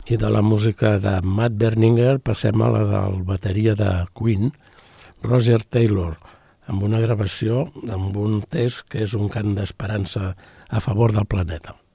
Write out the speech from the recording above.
I de la música de Matt Berninger passem a la del bateria de Queen, Roger Taylor, amb una gravació, amb un text que és un cant d'esperança a favor del planeta.